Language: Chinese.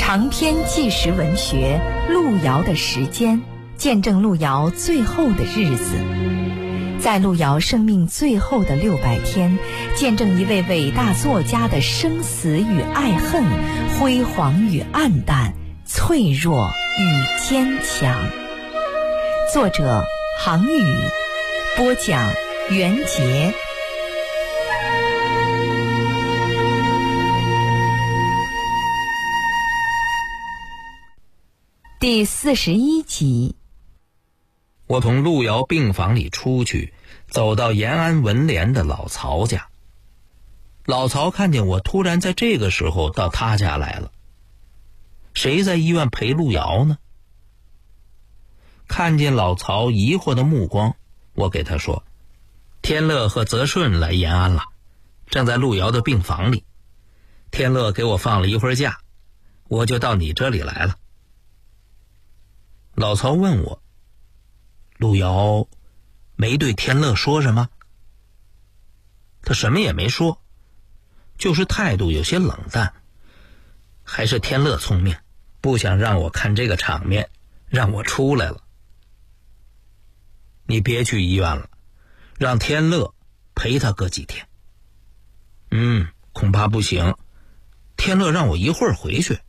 长篇纪实文学《路遥的时间》，见证路遥最后的日子。在路遥生命最后的600天，见证一位伟大作家的生死与爱恨，辉煌与暗淡，脆弱与坚强。作者杭宇，播讲袁杰。第41集。 我从路遥病房里出去，走到延安文联的老曹家。老曹看见我突然在这个时候到他家来了。谁在医院陪路遥呢？看见老曹疑惑的目光，我给他说，天乐和泽顺来延安了，正在路遥的病房里。天乐给我放了一会儿假，我就到你这里来了。老曹问我，路遥没对天乐说什么？他什么也没说，就是态度有些冷淡。还是天乐聪明，不想让我看这个场面，让我出来了。你别去医院了，让天乐陪他个几天。恐怕不行，天乐让我一会儿回去。